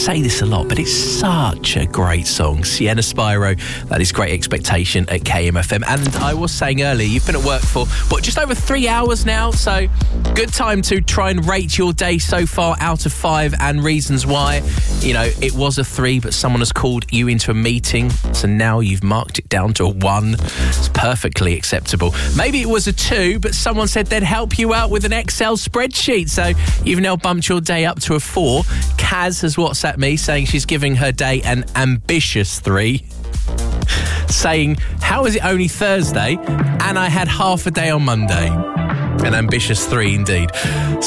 say this a lot, but it's such a great song. Sienna Spyro, that is Great Expectation at KMFM. And I was saying earlier, you've been at work for, just over 3 hours now, so good time to try and rate your day so far out of 5 and reasons why. You know, it was a 3, but someone has called you into a meeting, so now you've marked it down to a 1. It's perfectly acceptable. Maybe it was a 2, but someone said they'd help you out with an Excel spreadsheet, so you've now bumped your day up to a 4. Kaz has WhatsApped me saying she's giving her day an ambitious 3. Saying, how is it only Thursday and I had half a day on Monday? An ambitious 3 indeed.